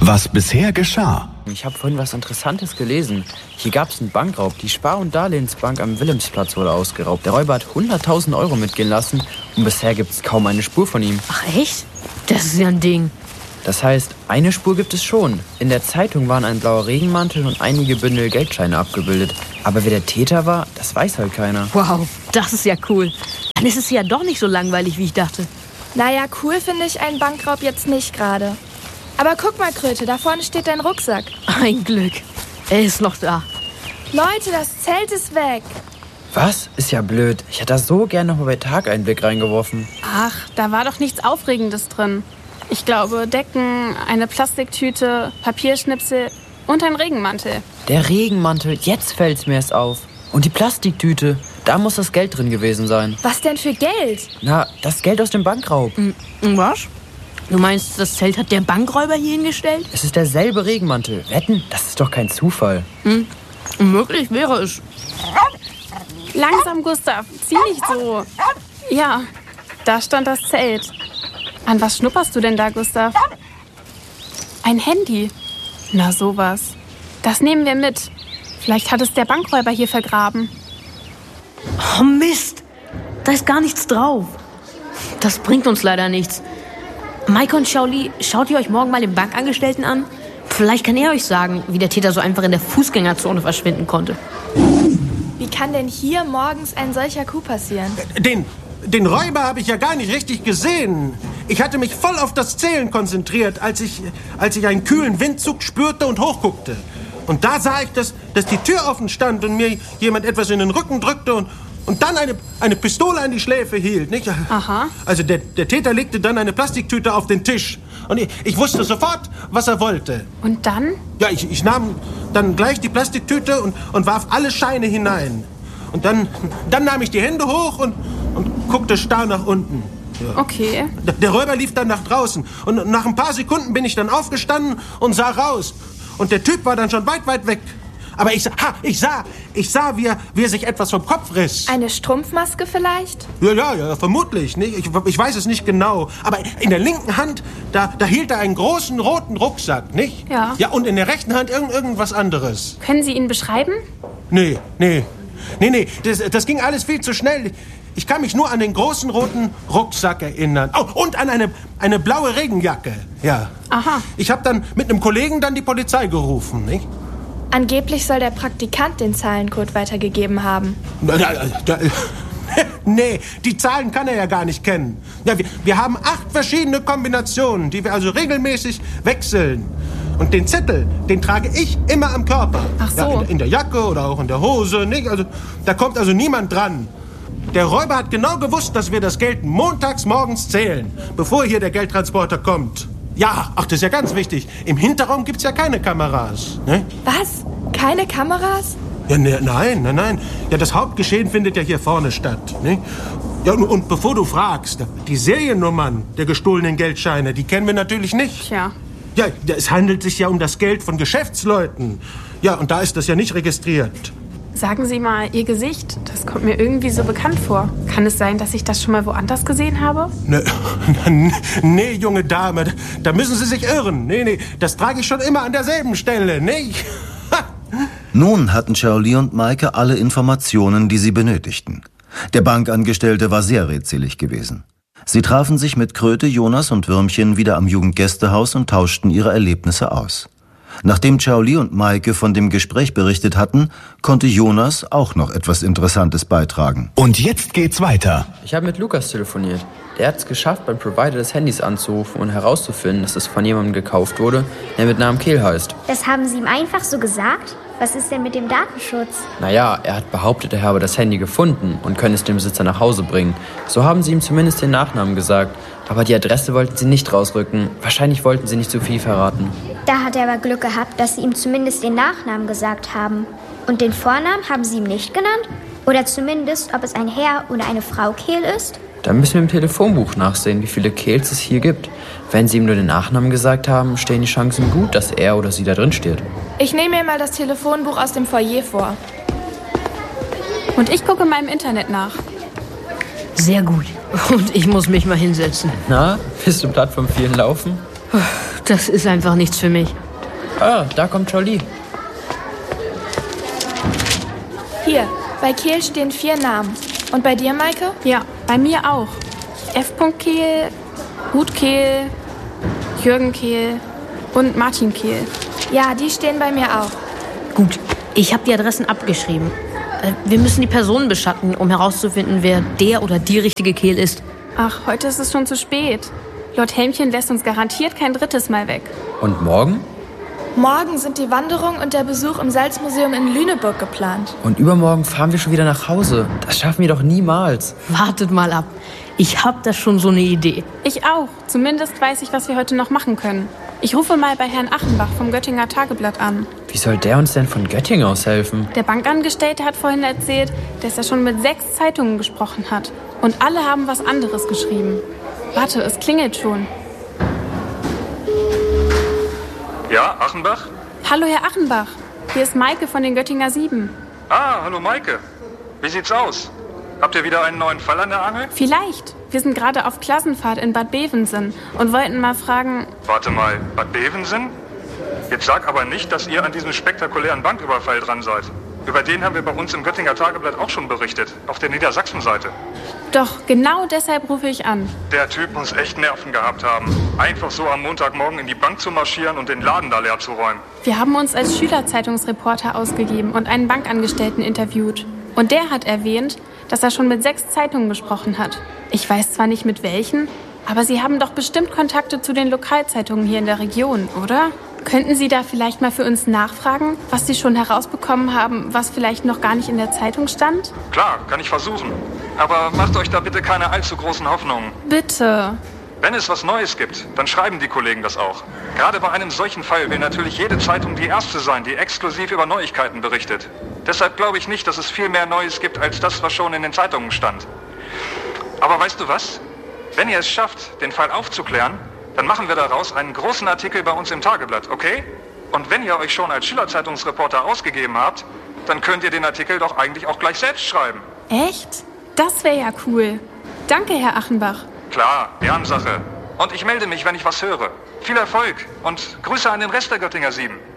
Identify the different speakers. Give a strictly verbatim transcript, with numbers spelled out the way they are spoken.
Speaker 1: Was bisher geschah.
Speaker 2: Ich habe vorhin was Interessantes gelesen. Hier gab es einen Bankraub. Die Spar- und Darlehensbank am Wilhelmsplatz wurde ausgeraubt. Der Räuber hat hunderttausend Euro mitgehen lassen und bisher gibt es kaum eine Spur von ihm.
Speaker 3: Ach echt? Das ist ja ein Ding.
Speaker 2: Das heißt, eine Spur gibt es schon. In der Zeitung waren ein blauer Regenmantel und einige Bündel Geldscheine abgebildet. Aber wer der Täter war, das weiß halt keiner.
Speaker 3: Wow, das ist ja cool. Dann ist es ja doch nicht so langweilig, wie ich dachte.
Speaker 4: Naja, cool finde ich einen Bankraub jetzt nicht gerade. Aber guck mal, Kröte, da vorne steht dein Rucksack.
Speaker 3: Ein Glück. Er ist noch da.
Speaker 4: Leute, das Zelt ist weg.
Speaker 2: Was? Ist ja blöd. Ich hätte da so gerne noch mal bei Tag einen Blick reingeworfen.
Speaker 5: Ach, da war doch nichts Aufregendes drin. Ich glaube, Decken, eine Plastiktüte, Papierschnipsel und ein Regenmantel.
Speaker 2: Der Regenmantel, jetzt fällt's mir erst auf. Und die Plastiktüte, da muss das Geld drin gewesen sein.
Speaker 4: Was denn für Geld?
Speaker 2: Na, das Geld aus dem Bankraub.
Speaker 3: Und was? Du meinst, das Zelt hat der Bankräuber hier hingestellt?
Speaker 2: Es ist derselbe Regenmantel. Wetten? Das ist doch kein Zufall.
Speaker 3: Hm. Möglich wäre es.
Speaker 5: Langsam, Gustav. Zieh nicht so. Ja, da stand das Zelt. An was schnupperst du denn da, Gustav? Ein Handy. Na sowas. Das nehmen wir mit. Vielleicht hat es der Bankräuber hier vergraben.
Speaker 3: Oh Mist, da ist gar nichts drauf. Das bringt uns leider nichts. Maike und Shaoli, schaut ihr euch morgen mal den Bankangestellten an? Vielleicht kann er euch sagen, wie der Täter so einfach in der Fußgängerzone verschwinden konnte.
Speaker 4: Wie kann denn hier morgens ein solcher Coup passieren?
Speaker 6: Den, den Räuber habe ich ja gar nicht richtig gesehen. Ich hatte mich voll auf das Zählen konzentriert, als ich, als ich einen kühlen Windzug spürte und hochguckte. Und da sah ich, dass, dass die Tür offen stand und mir jemand etwas in den Rücken drückte und, und dann eine, eine Pistole an die Schläfe hielt. Nicht?
Speaker 5: Aha.
Speaker 6: Also der, der Täter legte dann eine Plastiktüte auf den Tisch. Und ich, ich wusste sofort, was er wollte.
Speaker 5: Und dann?
Speaker 6: Ja, ich, ich nahm dann gleich die Plastiktüte und, und warf alle Scheine hinein. Und dann, dann nahm ich die Hände hoch und, und guckte starr nach unten. Ja.
Speaker 5: Okay.
Speaker 6: Der, der Räuber lief dann nach draußen. Und nach ein paar Sekunden bin ich dann aufgestanden und sah raus. Und der Typ war dann schon weit, weit weg. Aber ich, ha, ich sah, ich sah, wie er, wie er sich etwas vom Kopf riss.
Speaker 4: Eine Strumpfmaske vielleicht?
Speaker 6: Ja, ja, ja, vermutlich. Nicht? Ich, ich weiß es nicht genau. Aber in der linken Hand, da, da hielt er einen großen roten Rucksack, nicht?
Speaker 5: Ja.
Speaker 6: Ja, und in der rechten Hand irgend, irgendwas anderes.
Speaker 5: Können Sie ihn beschreiben?
Speaker 6: Nee, nee. Nee, nee, das, das ging alles viel zu schnell. Ich kann mich nur an den großen roten Rucksack erinnern. Oh, und an eine, eine blaue Regenjacke. Ja.
Speaker 5: Aha.
Speaker 6: Ich habe dann mit einem Kollegen dann die Polizei gerufen, nicht?
Speaker 4: Angeblich soll der Praktikant den Zahlencode weitergegeben haben.
Speaker 6: Da, da, da, nee, die Zahlen kann er ja gar nicht kennen. Ja, wir, wir haben acht verschiedene Kombinationen, die wir also regelmäßig wechseln. Und den Zettel, den trage ich immer am Körper.
Speaker 5: Ach so.
Speaker 6: Ja, in, in der Jacke oder auch in der Hose. Nicht? Also, da kommt also niemand dran. Der Räuber hat genau gewusst, dass wir das Geld montags morgens zählen, bevor hier der Geldtransporter kommt. Ja, ach, das ist ja ganz wichtig. Im Hinterraum gibt's ja keine Kameras. Ne?
Speaker 4: Was? Keine Kameras?
Speaker 6: Ja, ne, nein, nein, nein. Ja, das Hauptgeschehen findet ja hier vorne statt. Ne? Ja, und, und bevor du fragst, die Seriennummern der gestohlenen Geldscheine, die kennen wir natürlich nicht.
Speaker 5: Tja.
Speaker 6: Ja, es handelt sich ja um das Geld von Geschäftsleuten. Ja, und da ist das ja nicht registriert.
Speaker 5: Sagen Sie mal, Ihr Gesicht, das kommt mir irgendwie so bekannt vor. Kann es sein, dass ich das schon mal woanders gesehen habe?
Speaker 6: Ne, nee, junge Dame, da müssen Sie sich irren. Nee, nee, das trage ich schon immer an derselben Stelle, nicht?
Speaker 7: Nun hatten Shaoli und Maike alle Informationen, die sie benötigten. Der Bankangestellte war sehr redselig gewesen. Sie trafen sich mit Kröte, Jonas und Würmchen wieder am Jugendgästehaus und tauschten ihre Erlebnisse aus. Nachdem Shaoli und Maike von dem Gespräch berichtet hatten, konnte Jonas auch noch etwas Interessantes beitragen.
Speaker 1: Und jetzt geht's weiter.
Speaker 2: Ich habe mit Lukas telefoniert. Der hat es geschafft, beim Provider des Handys anzurufen und herauszufinden, dass es von jemandem gekauft wurde, der mit Namen Kehl heißt.
Speaker 8: Das haben Sie ihm einfach so gesagt? Was ist denn mit dem Datenschutz?
Speaker 2: Naja, er hat behauptet, er habe das Handy gefunden und könne es dem Besitzer nach Hause bringen. So haben sie ihm zumindest den Nachnamen gesagt. Aber die Adresse wollten sie nicht rausrücken. Wahrscheinlich wollten sie nicht zu viel verraten.
Speaker 8: Da hat er aber Glück gehabt, dass Sie ihm zumindest den Nachnamen gesagt haben. Und den Vornamen haben Sie ihm nicht genannt? Oder zumindest, ob es ein Herr oder eine Frau Kehl ist?
Speaker 2: Da müssen wir im Telefonbuch nachsehen, wie viele Kehls es hier gibt. Wenn sie ihm nur den Nachnamen gesagt haben, stehen die Chancen gut, dass er oder sie da drin steht.
Speaker 4: Ich nehme mir mal das Telefonbuch aus dem Foyer vor.
Speaker 5: Und ich gucke mal im Internet nach.
Speaker 3: Sehr gut. Und ich muss mich mal hinsetzen.
Speaker 2: Na, bist du platt vom vielen Laufen?
Speaker 3: Das ist einfach nichts für mich.
Speaker 2: Ah, da kommt Jolie.
Speaker 4: Hier, bei Kehl stehen vier Namen. Und bei dir, Maike?
Speaker 5: Ja, bei mir auch. F. Kehl, Ruth Kehl, Jürgen Kehl und Martin Kehl.
Speaker 4: Ja, die stehen bei mir auch.
Speaker 3: Gut, ich habe die Adressen abgeschrieben. Wir müssen die Personen beschatten, um herauszufinden, wer der oder die richtige Kehl ist.
Speaker 5: Ach, heute ist es schon zu spät. Lord Helmchen lässt uns garantiert kein drittes Mal weg.
Speaker 2: Und morgen?
Speaker 4: Morgen sind die Wanderung und der Besuch im Salzmuseum in Lüneburg geplant.
Speaker 2: Und übermorgen fahren wir schon wieder nach Hause. Das schaffen wir doch niemals.
Speaker 3: Wartet mal ab. Ich hab da schon so eine Idee.
Speaker 5: Ich auch. Zumindest weiß ich, was wir heute noch machen können. Ich rufe mal bei Herrn Achenbach vom Göttinger Tageblatt an.
Speaker 2: Wie soll der uns denn von Göttingen aus helfen?
Speaker 5: Der Bankangestellte hat vorhin erzählt, dass er schon mit sechs Zeitungen gesprochen hat. Und alle haben was anderes geschrieben. Warte, es klingelt schon.
Speaker 9: Ja, Achenbach?
Speaker 5: Hallo, Herr Achenbach. Hier ist Maike von den Göttinger Sieben.
Speaker 9: Ah, hallo Maike. Wie sieht's aus? Habt ihr wieder einen neuen Fall an der Angel?
Speaker 5: Vielleicht. Wir sind gerade auf Klassenfahrt in Bad Bevensen und wollten mal fragen...
Speaker 9: Warte mal, Bad Bevensen? Jetzt sag aber nicht, dass ihr an diesem spektakulären Banküberfall dran seid. Über den haben wir bei uns im Göttinger Tageblatt auch schon berichtet, auf der Niedersachsen-Seite.
Speaker 5: Doch, genau deshalb rufe ich an.
Speaker 9: Der Typ muss echt Nerven gehabt haben. Einfach so am Montagmorgen in die Bank zu marschieren und den Laden da leer zu räumen.
Speaker 5: Wir haben uns als Schülerzeitungsreporter ausgegeben und einen Bankangestellten interviewt. Und der hat erwähnt, dass er schon mit sechs Zeitungen gesprochen hat. Ich weiß zwar nicht mit welchen, aber Sie haben doch bestimmt Kontakte zu den Lokalzeitungen hier in der Region, oder? Könnten Sie da vielleicht mal für uns nachfragen, was Sie schon herausbekommen haben, was vielleicht noch gar nicht in der Zeitung stand?
Speaker 9: Klar, kann ich versuchen. Aber macht euch da bitte keine allzu großen Hoffnungen.
Speaker 5: Bitte.
Speaker 9: Wenn es was Neues gibt, dann schreiben die Kollegen das auch. Gerade bei einem solchen Fall will natürlich jede Zeitung die erste sein, die exklusiv über Neuigkeiten berichtet. Deshalb glaube ich nicht, dass es viel mehr Neues gibt, als das, was schon in den Zeitungen stand. Aber weißt du was? Wenn ihr es schafft, den Fall aufzuklären, dann machen wir daraus einen großen Artikel bei uns im Tageblatt, okay? Und wenn ihr euch schon als Schülerzeitungsreporter ausgegeben habt, dann könnt ihr den Artikel doch eigentlich auch gleich selbst schreiben.
Speaker 5: Echt? Das wäre ja cool. Danke, Herr Achenbach.
Speaker 9: Klar, Ehrensache. Und ich melde mich, wenn ich was höre. Viel Erfolg und Grüße an den Rest der Göttinger Sieben.